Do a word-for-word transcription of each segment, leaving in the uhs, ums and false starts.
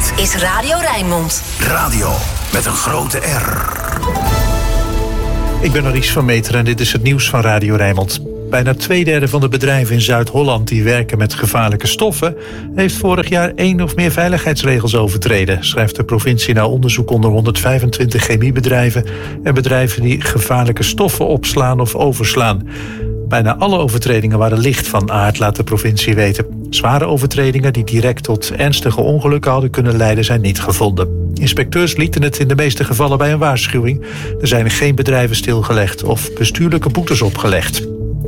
Dit is Radio Rijnmond. Radio met een grote R. Ik ben Maurice van Meteren en dit is het nieuws van Radio Rijnmond. Bijna twee derde van de bedrijven in Zuid-Holland die werken met gevaarlijke stoffen heeft vorig jaar één of meer veiligheidsregels overtreden, schrijft de provincie na onderzoek onder honderdvijfentwintig chemiebedrijven en bedrijven die gevaarlijke stoffen opslaan of overslaan. Bijna alle overtredingen waren licht van aard, laat de provincie weten. Zware overtredingen die direct tot ernstige ongelukken hadden kunnen leiden zijn niet gevonden. Inspecteurs lieten het in de meeste gevallen bij een waarschuwing. Er zijn geen bedrijven stilgelegd of bestuurlijke boetes opgelegd.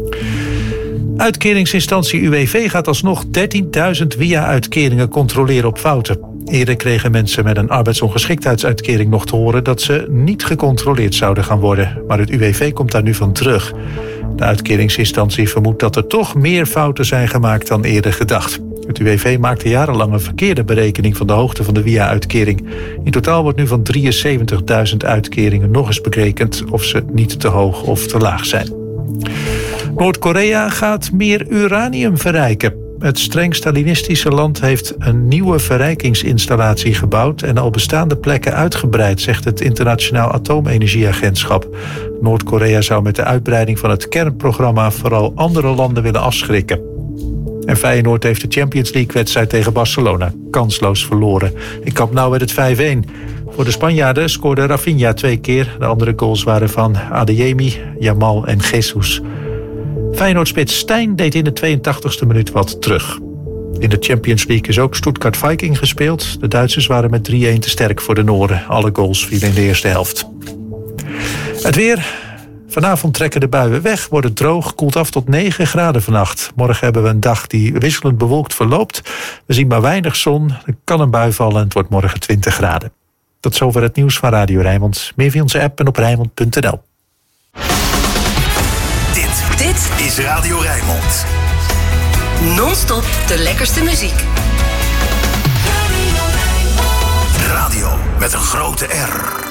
Uitkeringsinstantie U W V gaat alsnog dertienduizend W I A-uitkeringen controleren op fouten. Eerder kregen mensen met een arbeidsongeschiktheidsuitkering nog te horen dat ze niet gecontroleerd zouden gaan worden. Maar het U W V komt daar nu van terug. De uitkeringsinstantie vermoedt dat er toch meer fouten zijn gemaakt dan eerder gedacht. Het U W V maakte jarenlang een verkeerde berekening van de hoogte van de W I A-uitkering. In totaal wordt nu van drieënzeventigduizend uitkeringen nog eens berekend of ze niet te hoog of te laag zijn. Noord-Korea gaat meer uranium verrijken. Het streng Stalinistische land heeft een nieuwe verrijkingsinstallatie gebouwd en al bestaande plekken uitgebreid, zegt het Internationaal Atoomenergieagentschap. Noord-Korea zou met de uitbreiding van het kernprogramma vooral andere landen willen afschrikken. En Feyenoord heeft de Champions League-wedstrijd tegen Barcelona kansloos verloren. In Camp Nou werd het vijf-een. Voor de Spanjaarden scoorde Rafinha twee keer. De andere goals waren van Adeyemi, Yamal en Jesus. Feyenoord-spits Stijn deed in de tweeëntachtigste minuut wat terug. In de Champions League is ook Stuttgart Viking gespeeld. De Duitsers waren met drie-een te sterk voor de Noorden. Alle goals vielen in de eerste helft. Het weer. Vanavond trekken de buien weg, wordt het droog, koelt af tot negen graden vannacht. Morgen hebben we een dag die wisselend bewolkt verloopt. We zien maar weinig zon, er kan een bui vallen en het wordt morgen twintig graden. Tot zover het nieuws van Radio Rijnmond. Meer via onze app en op rijnmond punt n l. Dit, dit is Radio Rijnmond. Non-stop de lekkerste muziek. Radio met een grote R.